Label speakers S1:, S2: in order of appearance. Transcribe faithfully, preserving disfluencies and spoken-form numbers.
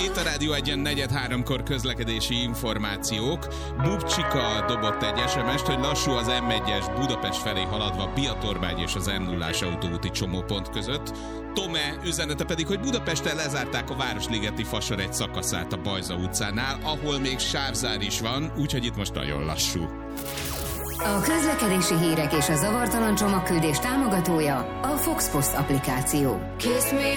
S1: Itt a Rádió Egyen negyed háromkor közlekedési információk. Bubcsika dobott egy es em est, hogy lassú az em egyes Budapest felé haladva Biatorbágy és az em nullás autóúti csomópont között. Tome üzenete pedig, hogy Budapesten lezárták a Városligeti fasor egy szakaszát a Bajza utcánál, ahol még sávzár is van, úgyhogy itt most nagyon lassú.
S2: A közlekedési hírek és a zavartalan csomagküldés támogatója a Fox Post applikáció. Kiss me